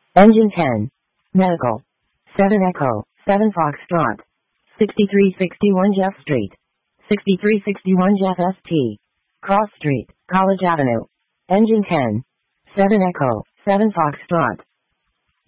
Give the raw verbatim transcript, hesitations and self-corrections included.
Engine ten. Medical. seven Echo, seven Foxtrot. sixty-three sixty-one Jeff Street. sixty-three sixty-one Jeff S T. Cross Street, College Avenue. Engine ten. seven Echo, seven Foxtrot.